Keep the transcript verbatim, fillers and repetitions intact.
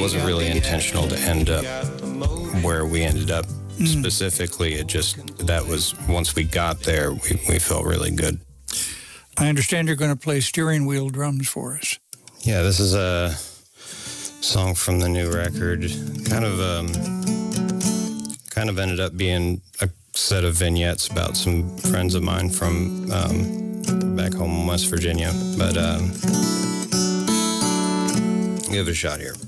wasn't really intentional to end up where we ended up mm. specifically. It just, that was, once we got there, we, we felt really good. I understand you're going to play steering wheel drums for us. Yeah, this is a song from the new record. Kind of, um, kind of ended up being a set of vignettes about some friends of mine from um, back home in West Virginia. But um, give it a shot here.